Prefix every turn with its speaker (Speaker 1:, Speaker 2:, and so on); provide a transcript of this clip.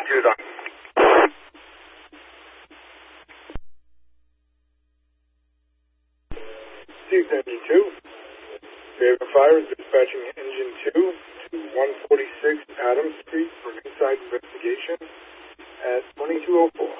Speaker 1: Dude,
Speaker 2: C-72. Favorite Fire is dispatching Engine 2 to 146 Adams Street for an inside investigation at 2204.